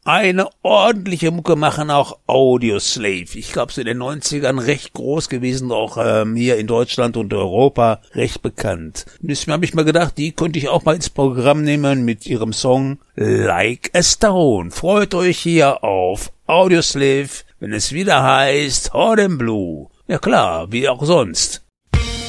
Eine ordentliche Mucke machen auch Audioslave. Ich glaube, so in den 90ern recht groß gewesen, auch hier in Deutschland und Europa recht bekannt. Deswegen habe ich mal gedacht, die könnte ich auch mal ins Programm nehmen mit ihrem Song Like a Stone. Freut euch hier auf Audioslave, wenn es wieder heißt Hot and Blue. Ja klar, wie auch sonst.